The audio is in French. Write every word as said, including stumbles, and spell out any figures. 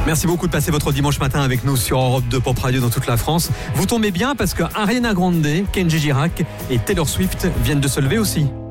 Merci beaucoup de passer votre dimanche matin avec nous sur Europe deux Pop Radio dans toute la France. Vous tombez bien parce que Ariana Grande, Kenji Girac et Taylor Swift viennent de se lever aussi.